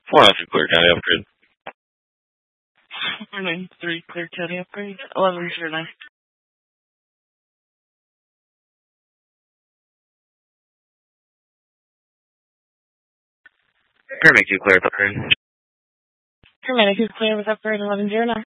492 Clear County upgrade. 493 Clear County upgrade. 1109. Paramedic 2 Clear with upgrade. Paramedic is clear with upgrade 1109.